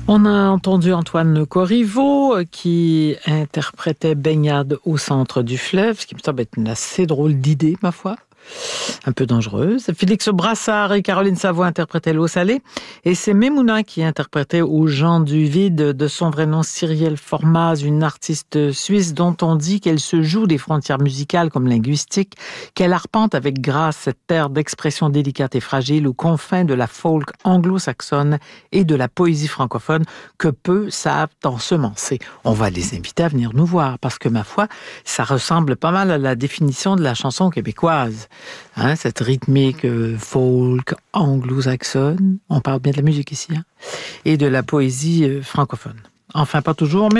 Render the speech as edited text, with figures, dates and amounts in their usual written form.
On a entendu Antoine Corriveau qui interprétait Baignade au centre du fleuve, ce qui me semble être une assez drôle d'idée, ma foi. Un peu dangereuse. Félix Brassard et Caroline Savoie interprétaient L'eau salée. Et c'est Memouna qui interprétait Aux gens du vide, de son vrai nom Cyrielle Formaz, une artiste suisse dont on dit qu'elle se joue des frontières musicales comme linguistiques, qu'elle arpente avec grâce cette terre d'expression délicate et fragile aux confins de la folk anglo-saxonne et de la poésie francophone que peu savent ensemencer. On va les inviter à venir nous voir parce que, ma foi, ça ressemble pas mal à la définition de la chanson québécoise. Hein, cette rythmique folk anglo-saxonne, on parle bien de la musique ici, hein, et de la poésie francophone. Enfin, pas toujours, mais